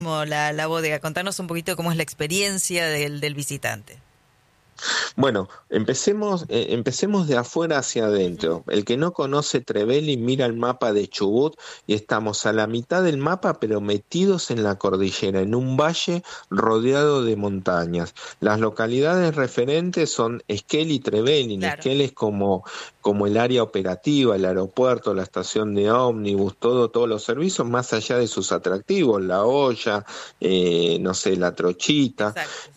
la bodega. Contanos un poquito cómo es la experiencia del visitante. Bueno, empecemos de afuera hacia adentro. El que no conoce Trevelin mira el mapa de Chubut y estamos a la mitad del mapa, pero metidos en la cordillera, en un valle rodeado de montañas. Las localidades referentes son Esquel y Trevelin. Claro. Esquel es como el área operativa, el aeropuerto, la estación de ómnibus, todos los servicios, más allá de sus atractivos, la olla, no sé, la trochita,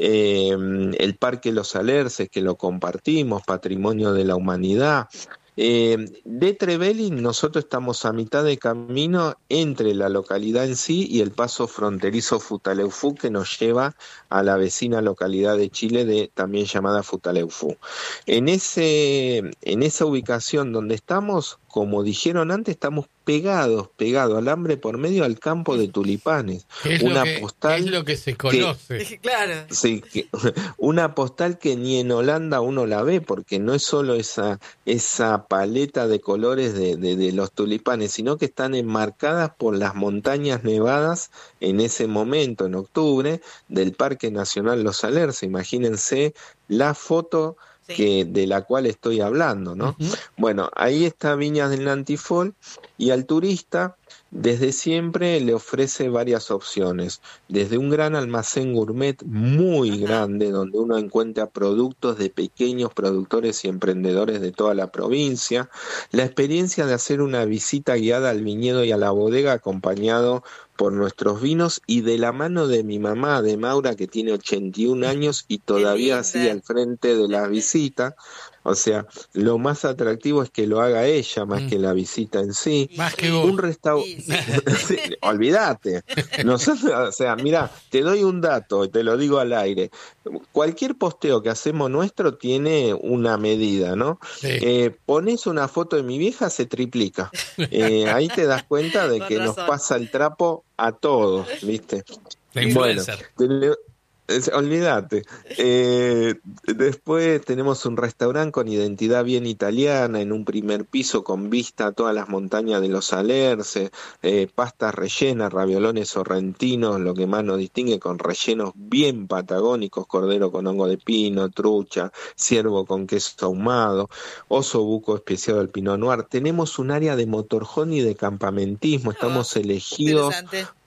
el Parque Los Alerces, que lo compartimos, patrimonio de la humanidad. De Trevelin nosotros estamos a mitad de camino entre la localidad en sí y el paso fronterizo Futaleufú, que nos lleva a la vecina localidad de Chile también llamada Futaleufú. En esa ubicación donde estamos, como dijeron antes, estamos pegados, alambre por medio al campo de tulipanes. Es lo que se conoce. Claro. Sí, una postal que ni en Holanda uno la ve, porque no es solo esa paleta de colores de los tulipanes, sino que están enmarcadas por las montañas nevadas en ese momento, en octubre, del Parque Nacional Los Alerces. Imagínense la foto de la cual estoy hablando, ¿no? Uh-huh. Bueno, ahí está Viñas del Nantifol, y al turista desde siempre le ofrece varias opciones, desde un gran almacén gourmet muy grande, donde uno encuentra productos de pequeños productores y emprendedores de toda la provincia, la experiencia de hacer una visita guiada al viñedo y a la bodega acompañado por nuestros vinos y de la mano de mi mamá, de Maura, que tiene 81 años y todavía sigue al frente de la visita. O sea, lo más atractivo es que lo haga ella más que la visita en sí. Más que vos. Un restaurante, olvídate. Nosotros, o sea, mira, te doy un dato, te lo digo al aire. Cualquier posteo que hacemos nuestro tiene una medida, ¿no? Sí. Pones una foto de mi vieja, se triplica. Ahí te das cuenta de que nos pasa el trapo a todos, ¿viste? La influencer. Bueno, olvídate. Después tenemos un restaurante con identidad bien italiana, en un primer piso con vista a todas las montañas de los Alerces, pastas rellenas, raviolones sorrentinos, lo que más nos distingue, con rellenos bien patagónicos, cordero con hongo de pino, trucha, ciervo con queso ahumado, oso buco especiado del Pinot Noir. Tenemos un área de motorhome y de campamentismo, estamos elegidos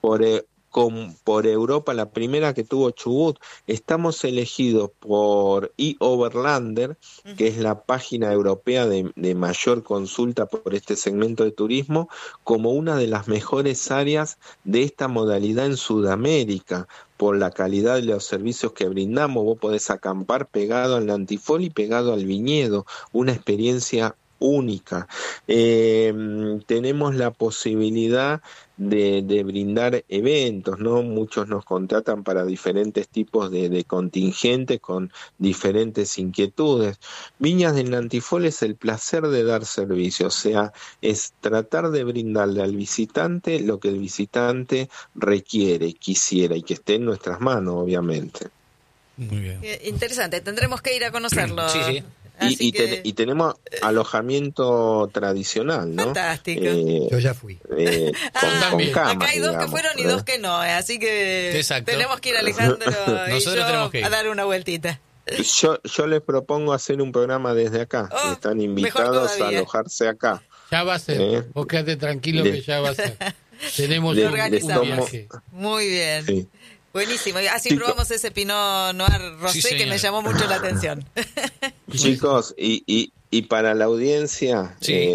por Europa, la primera que tuvo Chubut. Estamos elegidos por eOverlander, que es la página europea de mayor consulta por este segmento de turismo, como una de las mejores áreas de esta modalidad en Sudamérica, por la calidad de los servicios que brindamos. Vos podés acampar pegado al Nantifol y pegado al viñedo, una experiencia única. Tenemos la posibilidad de brindar eventos, ¿no? Muchos nos contratan para diferentes tipos de contingentes con diferentes inquietudes. Viñas del Nantifol es el placer de dar servicio, o sea, es tratar de brindarle al visitante lo que el visitante requiere, quisiera, y que esté en nuestras manos, obviamente. Muy bien. Interesante, tendremos que ir a conocerlo. Sí. Y tenemos alojamiento tradicional, ¿no? Fantástico. Yo ya fui. Con cama, acá hay dos que fueron y dos que no, así que tenemos que ir Alejandro y yo tenemos que ir a dar una vueltita. Yo les propongo hacer un programa desde acá. Están invitados a alojarse acá. Ya va a ser. Vos quédate tranquilo que ya va a ser. Tenemos un viaje. Muy bien. Sí. Buenísimo. Así probamos ese Pinot Noir Rosé que me llamó mucho la atención. Chicos, y para la audiencia,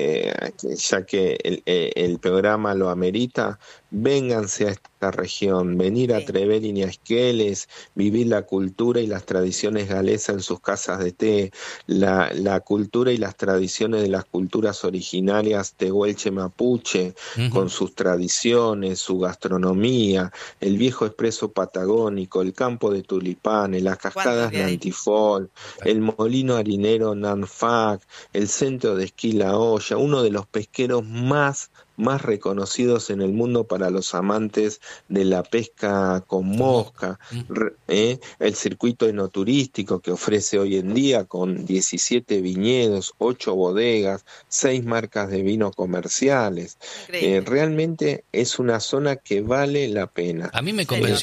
ya que el programa lo amerita, vénganse a esta región, venir a Trevelin y a Esqueles, vivir la cultura y las tradiciones galesas en sus casas de té, la cultura y las tradiciones de las culturas originarias tehuelche mapuche, con sus tradiciones, su gastronomía, el viejo expreso patagónico, el campo de tulipanes, las cascadas Nantifol, el molino harinero Nanfac, el centro de esquí La Olla, uno de los pesqueros más más reconocidos en el mundo para los amantes de la pesca con mosca, el circuito enoturístico que ofrece hoy en día con 17 viñedos, 8 bodegas, 6 marcas de vino comerciales. Realmente es una zona que vale la pena. A mí me convenció